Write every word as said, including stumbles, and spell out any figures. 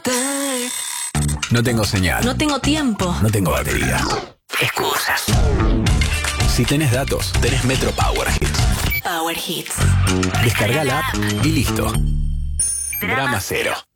No tengo señal. No tengo tiempo. No tengo batería. Excusas. Si tenés datos, tenés Metro Power Hits. Power Hits. Descarga la app y listo. Drama cero.